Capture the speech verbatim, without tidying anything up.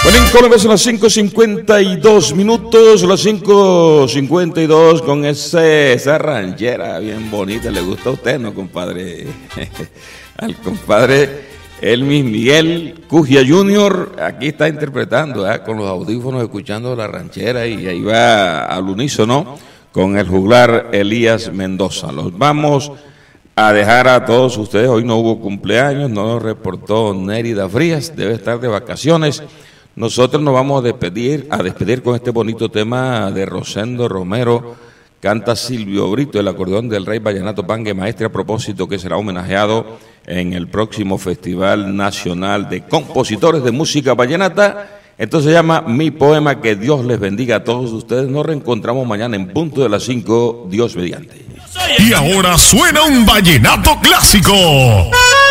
Bueno, en Colombia son las cinco cincuenta y dos minutos, las cinco cincuenta y dos con ese, esa ranchera bien bonita. ¿Le gusta a usted, no, compadre? Al compadre Elmis Miguel Cujia junior Aquí está interpretando, ¿eh? Con los audífonos, escuchando la ranchera, y ahí va al unísono con el juglar Elías Mendoza. Los vamos a dejar a todos ustedes. Hoy no hubo cumpleaños, no nos reportó Nérida Frías, debe estar de vacaciones. Nosotros nos vamos a despedir, a despedir con este bonito tema de Rosendo Romero. Canta Silvio Brito, el acordeón del Rey Vallenato Pangue Maestre, a propósito que será homenajeado en el próximo Festival Nacional de Compositores de Música Vallenata. Esto se llama Mi Poema. Que Dios les bendiga a todos ustedes. Nos reencontramos mañana en punto de las cinco, Dios mediante. Y ahora suena un vallenato clásico.